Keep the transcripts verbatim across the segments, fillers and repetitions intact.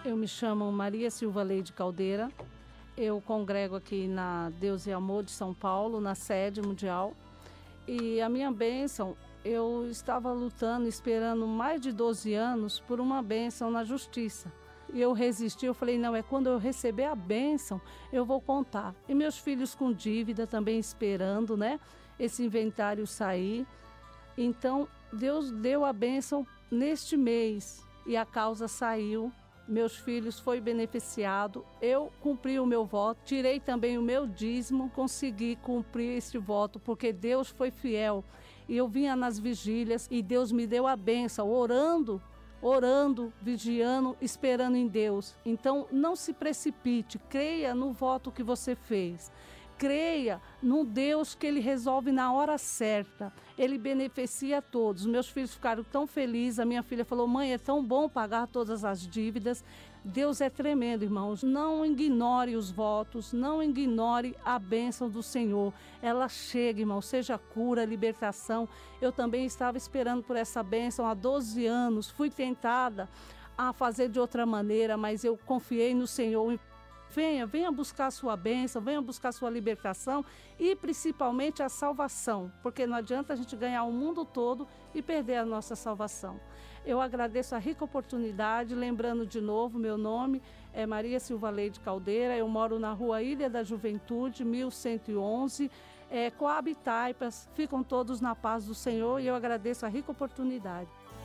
Eu me chamo Maria Silva Leide Caldeira. Eu congrego aqui na Deus e Amor de São Paulo, na sede mundial. E a minha bênção, eu estava lutando, esperando mais de doze anos por uma bênção na justiça. E eu resisti, eu falei, não, é quando eu receber a bênção, eu vou contar. E meus filhos com dívida também esperando, né, esse inventário sair. Então, Deus deu a bênção neste mês e a causa saiu. Meus filhos foi beneficiado, eu cumpri o meu voto, tirei também o meu dízimo, consegui cumprir esse voto, porque Deus foi fiel. E eu vinha nas vigílias e Deus me deu a bênção, orando, orando, vigiando, esperando em Deus. Então não se precipite, creia no voto que você fez. Creia no Deus que Ele resolve na hora certa. Ele beneficia a todos. Meus filhos ficaram tão felizes. A minha filha falou, mãe, é tão bom pagar todas as dívidas. Deus é tremendo, irmãos. Não ignore os votos, não ignore a bênção do Senhor. Ela chega, irmão, seja cura, libertação. Eu também estava esperando por essa bênção há doze anos. Fui tentada a fazer de outra maneira, mas eu confiei no Senhor. Venha, venha buscar a sua bênção, venha buscar a sua libertação e principalmente a salvação, porque não adianta a gente ganhar o mundo todo e perder a nossa salvação. Eu agradeço a rica oportunidade, lembrando de novo, meu nome é Maria Silva Leide Caldeira, eu moro na rua Ilha da Juventude, mil cento e onze, é, Coab Taipas, ficam todos na paz do Senhor e eu agradeço a rica oportunidade.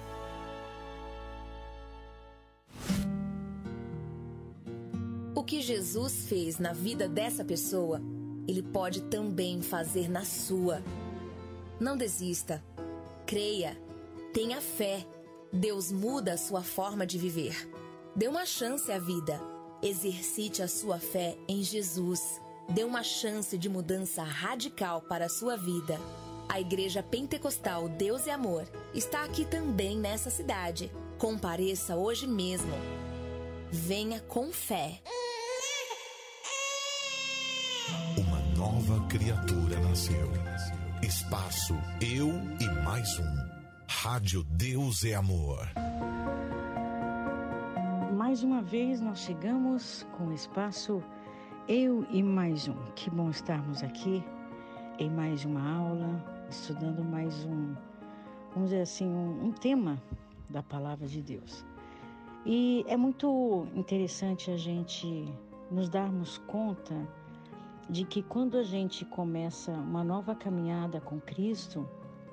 O que Jesus fez na vida dessa pessoa, Ele pode também fazer na sua. Não desista. Creia. Tenha fé. Deus muda a sua forma de viver. Dê uma chance à vida. Exercite a sua fé em Jesus. Dê uma chance de mudança radical para a sua vida. A Igreja Pentecostal Deus e Amor está aqui também nessa cidade. Compareça hoje mesmo. Venha com fé. Uma nova criatura nasceu. Espaço Eu e Mais Um. Rádio Deus e Amor. Mais uma vez nós chegamos com o espaço Eu e Mais Um. Que bom estarmos aqui em mais uma aula, estudando mais um, vamos dizer assim, um, um tema da Palavra de Deus. E é muito interessante a gente nos darmos conta de que quando a gente começa uma nova caminhada com Cristo,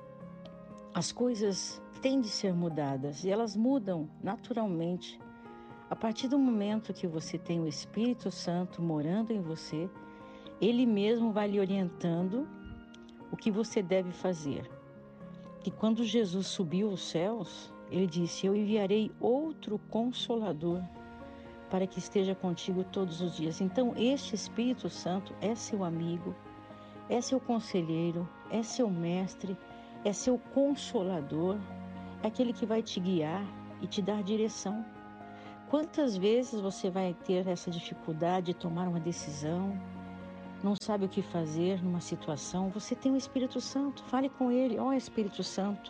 as coisas têm de ser mudadas e elas mudam naturalmente. A partir do momento que você tem o Espírito Santo morando em você, Ele mesmo vai lhe orientando o que você deve fazer. E quando Jesus subiu aos céus, Ele disse, eu enviarei outro Consolador para que esteja contigo todos os dias. Então, este Espírito Santo é seu amigo, é seu conselheiro, é seu mestre, é seu consolador, é aquele que vai te guiar e te dar direção. Quantas vezes você vai ter essa dificuldade de tomar uma decisão, não sabe o que fazer numa situação? Você tem o Espírito Santo, fale com Ele, ó Espírito Santo,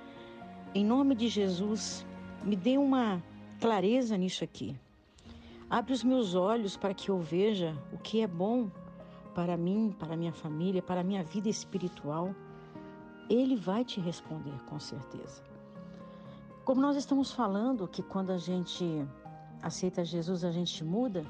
em nome de Jesus, me dê uma clareza nisso aqui. Abre os meus olhos para que eu veja o que é bom para mim, para a minha família, para a minha vida espiritual. Ele vai te responder, com certeza. Como nós estamos falando que quando a gente aceita Jesus, a gente muda,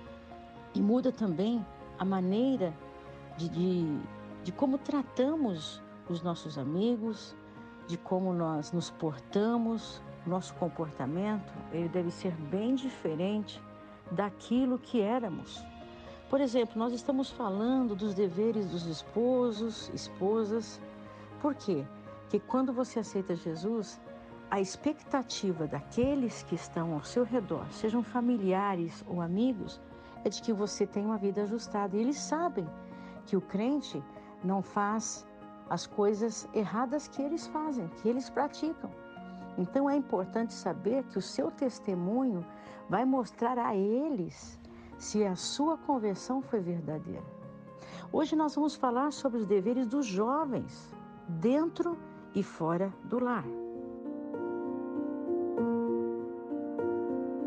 e muda também a maneira de, de, de como tratamos os nossos amigos, de como nós nos portamos, nosso comportamento, ele deve ser bem diferente daquilo que éramos. Por exemplo, nós estamos falando dos deveres dos esposos, esposas. Por quê? Porque quando você aceita Jesus, a expectativa daqueles que estão ao seu redor, sejam familiares ou amigos, é de que você tenha uma vida ajustada. E eles sabem que o crente não faz as coisas erradas que eles fazem, que eles praticam. Então é importante saber que o seu testemunho vai mostrar a eles se a sua conversão foi verdadeira. Hoje nós vamos falar sobre os deveres dos jovens, dentro e fora do lar.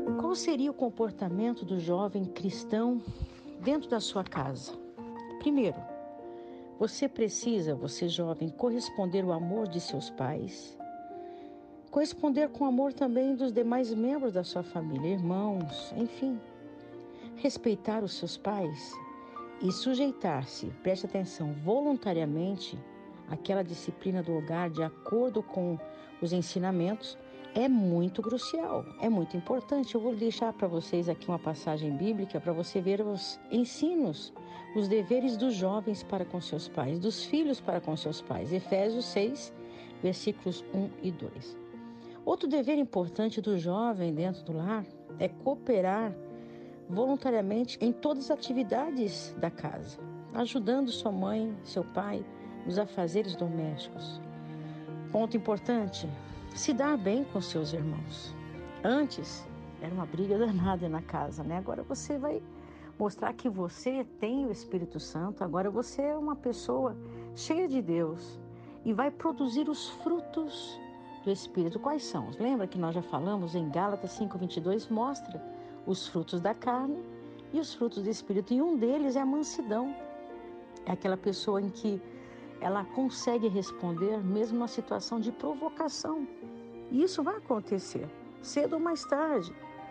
Qual seria o comportamento do jovem cristão dentro da sua casa? Primeiro, você precisa, você jovem, corresponder ao amor de seus pais, corresponder com o amor também dos demais membros da sua família, irmãos, enfim. Respeitar os seus pais e sujeitar-se, preste atenção, voluntariamente àquela disciplina do hogar de acordo com os ensinamentos é muito crucial, é muito importante. Eu vou deixar para vocês aqui uma passagem bíblica para você ver os ensinos, os deveres dos jovens para com seus pais, dos filhos para com seus pais. Efésios seis, versículos um e dois. Outro dever importante do jovem dentro do lar é cooperar voluntariamente em todas as atividades da casa, ajudando sua mãe, seu pai, nos afazeres domésticos. Ponto importante, se dar bem com seus irmãos. Antes, era uma briga danada na casa, né? Agora você vai mostrar que você tem o Espírito Santo, agora você é uma pessoa cheia de Deus e vai produzir os frutos do Espírito. Quais são? Lembra que nós já falamos em Gálatas cinco, vinte e dois, mostra os frutos da carne e os frutos do Espírito, e um deles é a mansidão. É aquela pessoa em que ela consegue responder mesmo numa situação de provocação. E isso vai acontecer, cedo ou mais tarde.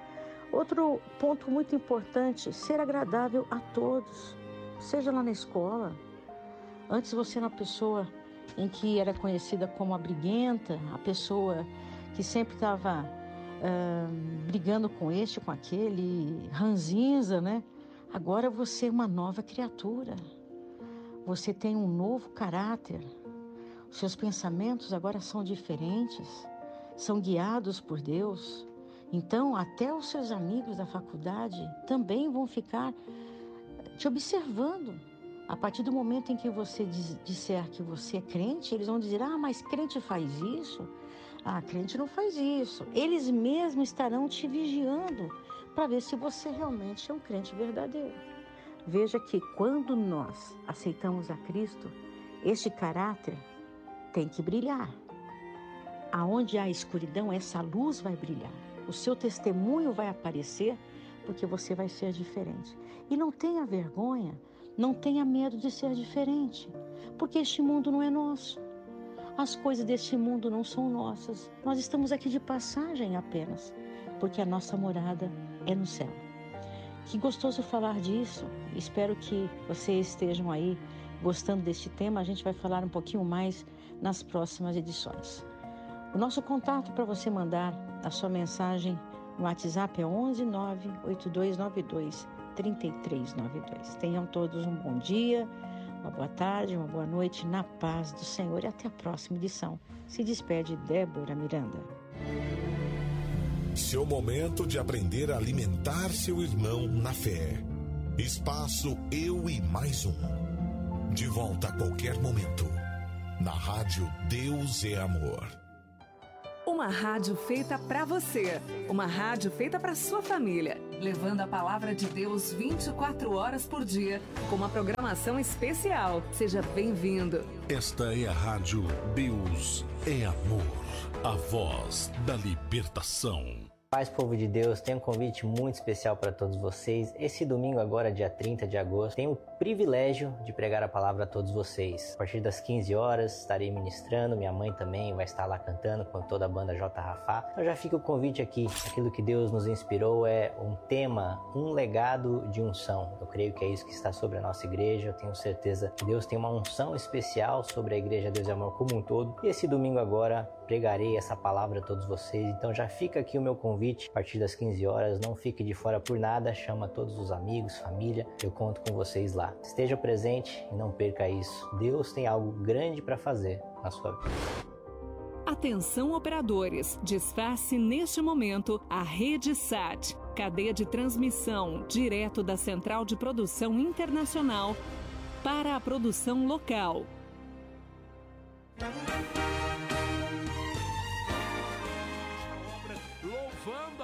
Outro ponto muito importante, ser agradável a todos, seja lá na escola. Antes você era uma pessoa em que era conhecida como a briguenta, a pessoa que sempre estava uh, brigando com este, com aquele, ranzinza, né? Agora você é uma nova criatura. Você tem um novo caráter. Os seus pensamentos agora são diferentes, são guiados por Deus. Então, até os seus amigos da faculdade também vão ficar te observando. A partir do momento em que você diz, disser que você é crente, eles vão dizer, ah, mas crente faz isso? Ah, crente não faz isso. Eles mesmos estarão te vigiando para ver se você realmente é um crente verdadeiro. Veja que quando nós aceitamos a Cristo, este caráter tem que brilhar. Aonde há escuridão, essa luz vai brilhar. O seu testemunho vai aparecer porque você vai ser diferente. E não tenha vergonha, não tenha medo de ser diferente, porque este mundo não é nosso. As coisas deste mundo não são nossas. Nós estamos aqui de passagem apenas, porque a nossa morada é no céu. Que gostoso falar disso. Espero que vocês estejam aí gostando deste tema. A gente vai falar um pouquinho mais nas próximas edições. O nosso contato para você mandar a sua mensagem no WhatsApp é onze nove oito dois nove dois três três nove dois. Tenham todos um bom dia, uma boa tarde, uma boa noite, na paz do Senhor, e até a próxima edição. Se despede Débora Miranda. Seu momento de aprender a alimentar seu irmão na fé. Espaço Eu e Mais Um. De volta a qualquer momento. Na rádio Deus é Amor. Uma rádio feita para você. Uma rádio feita para sua família. Levando a palavra de Deus vinte e quatro horas por dia. Com uma programação especial. Seja bem-vindo. Esta é a rádio Deus é Amor. A voz da libertação. Paz, povo de Deus, tenho um convite muito especial para todos vocês. Esse domingo agora, dia trinta de agosto, tenho o privilégio de pregar a palavra a todos vocês. A partir das quinze horas estarei ministrando, minha mãe também vai estar lá cantando com toda a banda J. Rafá. Então já fica o convite aqui, aquilo que Deus nos inspirou é um tema, um legado de unção. Eu creio que é isso que está sobre a nossa igreja, eu tenho certeza que Deus tem uma unção especial sobre a igreja Deus e Amor como um todo. E esse domingo agora pregarei essa palavra a todos vocês, então já fica aqui o meu convite. A partir das quinze horas, não fique de fora por nada, chama todos os amigos, família, eu conto com vocês lá. Esteja presente e não perca isso. Deus tem algo grande para fazer na sua vida. Atenção operadores, desface neste momento a Rede S A T, cadeia de transmissão direto da Central de Produção Internacional para a produção local. Louvando a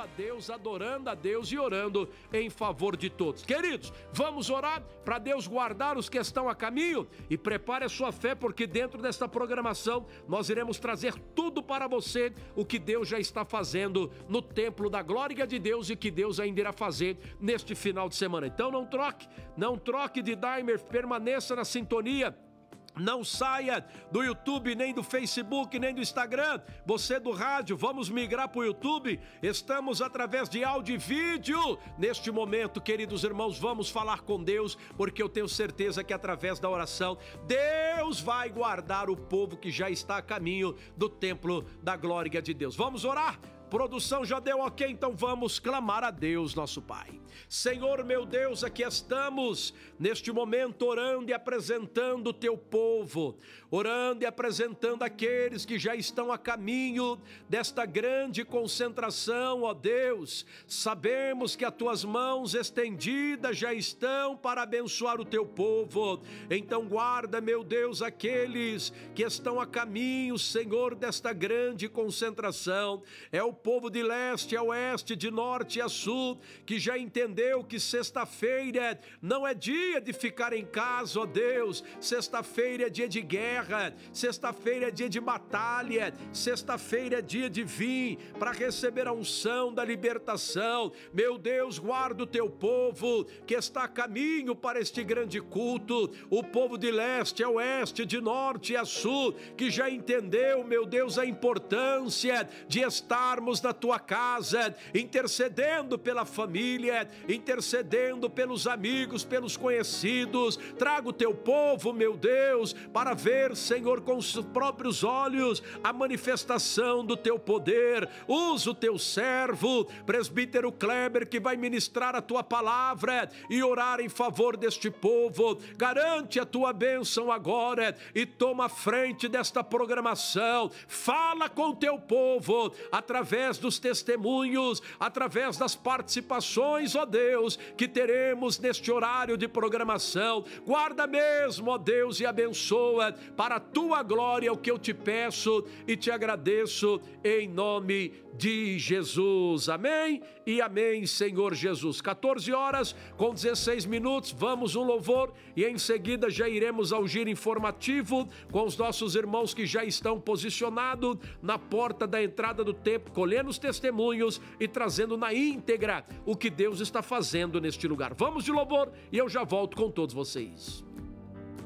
Deus, adorando a Deus e orando em favor de todos. Queridos, vamos orar para Deus guardar os que estão a caminho e prepare a sua fé, porque dentro desta programação nós iremos trazer tudo para você, o que Deus já está fazendo no templo da glória de Deus e que Deus ainda irá fazer neste final de semana. Então não troque, não troque de Daimer, permaneça na sintonia. Não saia do YouTube, nem do Facebook, nem do Instagram. Você do rádio, vamos migrar para o YouTube. Estamos através de áudio e vídeo. Neste momento, queridos irmãos, vamos falar com Deus, porque eu tenho certeza que através da oração, Deus vai guardar o povo que já está a caminho do templo da glória de Deus. Vamos orar? Produção já deu ok, então vamos clamar a Deus, nosso Pai. Senhor, meu Deus, aqui estamos neste momento orando e apresentando o teu povo, orando e apresentando aqueles que já estão a caminho desta grande concentração, ó Deus. Sabemos que as tuas mãos estendidas já estão para abençoar o teu povo, então guarda, meu Deus, aqueles que estão a caminho, Senhor, desta grande concentração. É o povo de leste a oeste, de norte a sul, que já entendeu que sexta-feira não é dia de ficar em casa, ó Deus. Sexta-feira é dia de guerra, sexta-feira é dia de batalha, sexta-feira é dia de vir para receber a unção da libertação. Meu Deus, guarda o teu povo que está a caminho para este grande culto, o povo de leste a oeste, de norte a sul, que já entendeu, meu Deus, a importância de estarmos na tua casa, intercedendo pela família, intercedendo pelos amigos, pelos conhecidos. Traga o teu povo, meu Deus, para ver, Senhor, com os próprios olhos a manifestação do teu poder. Usa o teu servo, presbítero Kleber, que vai ministrar a tua palavra e orar em favor deste povo. Garante a tua bênção agora e toma a frente desta programação. Fala com o teu povo através dos testemunhos, através das participações, ó Deus, que teremos neste horário de programação. Guarda mesmo, ó Deus, e abençoa para a tua glória o que eu te peço e te agradeço em nome de Jesus. Amém e amém, Senhor Jesus. quatorze horas com dezesseis minutos, vamos um louvor e em seguida já iremos ao giro informativo com os nossos irmãos que já estão posicionados na porta da entrada do templo, colhendo os testemunhos e trazendo na íntegra o que Deus está fazendo neste lugar. Vamos de louvor e eu já volto com todos vocês.